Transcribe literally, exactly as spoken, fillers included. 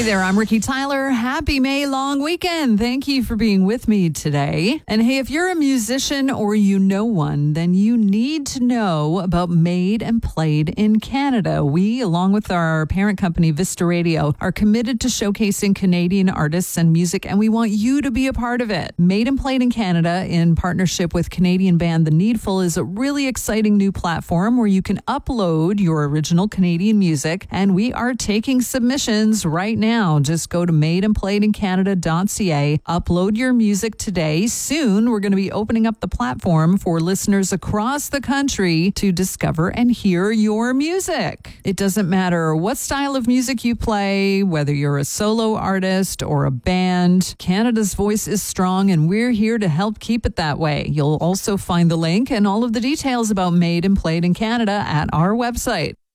there, I'm Ricky Tyler. Happy May long weekend. Thank you for being with me today. And hey, if you're a musician or you know one, then you need to know about Made and Played in Canada. We, along with our parent company, Vista Radio, are committed to showcasing Canadian artists and music, and we want you to be a part of it. Made and Played in Canada, in partnership with Canadian band The Needful, is a really exciting new platform where you can upload your original Canadian music, and we are taking submissions right now. Now, just go to made and played in canada dot c a, upload your music today. Soon, we're going to be opening up the platform for listeners across the country to discover and hear your music. It doesn't matter what style of music you play, whether you're a solo artist or a band. Canada's voice is strong, and we're here to help keep it that way. You'll also find the link and all of the details about Made and Played in Canada at our website.